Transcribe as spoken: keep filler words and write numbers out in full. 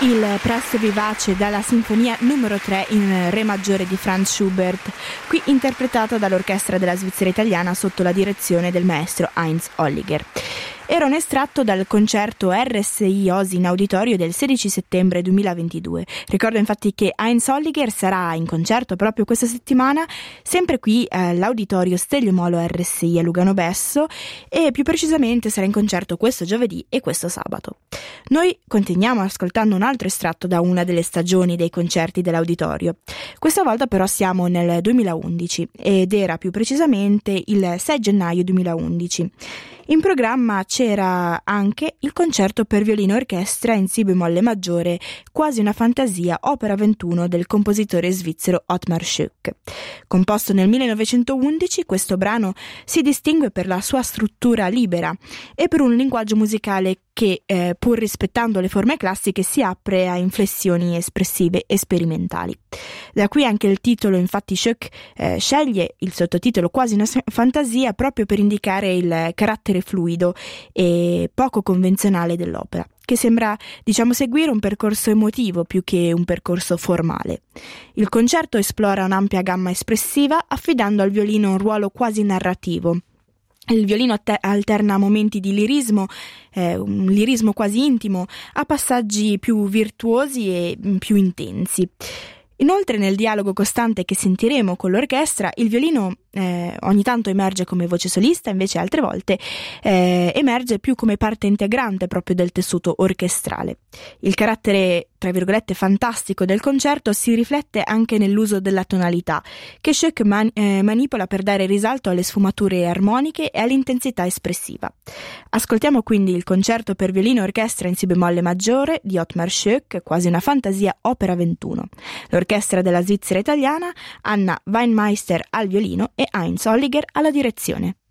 Il presto vivace dalla sinfonia numero tre in re maggiore di Franz Schubert, qui interpretata dall'orchestra della Svizzera italiana sotto la direzione del maestro Heinz Holliger. Era un estratto dal concerto R S I Osi in auditorio del sedici settembre duemilaventidue. Ricordo infatti che Heinz Holliger sarà in concerto proprio questa settimana, sempre qui all'auditorio Stelio Molo R S I a Lugano Besso, e più precisamente sarà in concerto questo giovedì e questo sabato. Noi continuiamo ascoltando un altro estratto da una delle stagioni dei concerti dell'auditorio. Questa volta però siamo nel duemilaundici ed era più precisamente il sei gennaio duemilaundici. In programma c'era anche il concerto per violino e orchestra in si bemolle maggiore, Quasi una fantasia, opera ventuno del compositore svizzero Ottmar Schoeck. Composto nel millenovecentoundici, questo brano si distingue per la sua struttura libera e per un linguaggio musicale che, eh, pur rispettando le forme classiche, si apre a inflessioni espressive e sperimentali. Da qui anche il titolo, infatti Schoeck eh, sceglie il sottotitolo Quasi una fantasia proprio per indicare il carattere fluido e poco convenzionale dell'opera, che sembra, diciamo, seguire un percorso emotivo più che un percorso formale. Il concerto esplora un'ampia gamma espressiva, affidando al violino un ruolo quasi narrativo. Il violino alterna momenti di lirismo, eh, un lirismo quasi intimo, a passaggi più virtuosi e più intensi. Inoltre, nel dialogo costante che sentiremo con l'orchestra, il violino eh, ogni tanto emerge come voce solista, invece altre volte eh, emerge più come parte integrante proprio del tessuto orchestrale. Il carattere, tra virgolette, fantastico del concerto si riflette anche nell'uso della tonalità, che Schoeck man- eh, manipola per dare risalto alle sfumature armoniche e all'intensità espressiva. Ascoltiamo quindi il concerto per violino e orchestra in si bemolle maggiore di Ottmar Schoeck, Quasi una fantasia, opera ventuno. L'orchestra della Svizzera italiana, Anna Weinmeister al violino e Heinz Holliger alla direzione.